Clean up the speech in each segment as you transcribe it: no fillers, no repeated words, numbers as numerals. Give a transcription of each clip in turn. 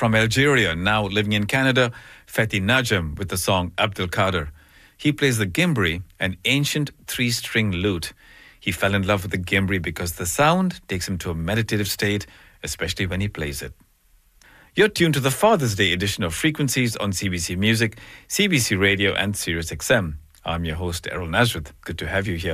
From Algeria, now living in Canada, Fethi Najem with the song Abdul Qadir. He plays the gimbri, an ancient three-string lute. He fell in love with the gimbri because the sound takes him to a meditative state, especially when he plays it. You're tuned to the Father's Day edition of Frequencies on CBC Music, CBC Radio and Sirius XM. I'm your host, Errol Nazareth. Good to have you here.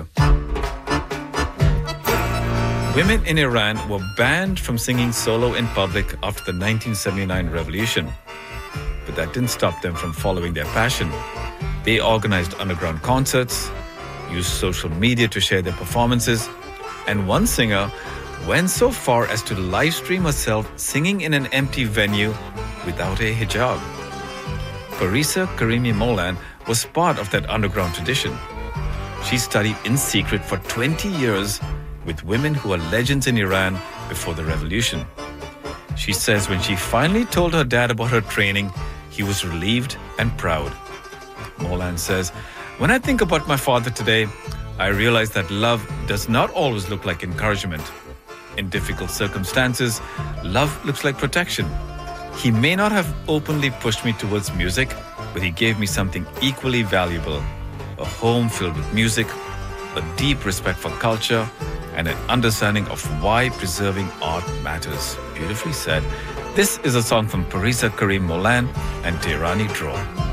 Women in Iran were banned from singing solo in public after the 1979 revolution. But that didn't stop them from following their passion. They organized underground concerts, used social media to share their performances, and one singer went so far as to live stream herself singing in an empty venue without a hijab. Parisa Karimi Molan was part of that underground tradition. She studied in secret for 20 years with women who were legends in Iran before the revolution. She says when she finally told her dad about her training, he was relieved and proud. Molan says, "When I think about my father today, I realize that love does not always look like encouragement. In difficult circumstances, love looks like protection. He may not have openly pushed me towards music, but he gave me something equally valuable, a home filled with music, a deep respect for culture, and an understanding of why preserving art matters." Beautifully said. This is a song from Parisa Karim Molan and Tehrani Draw.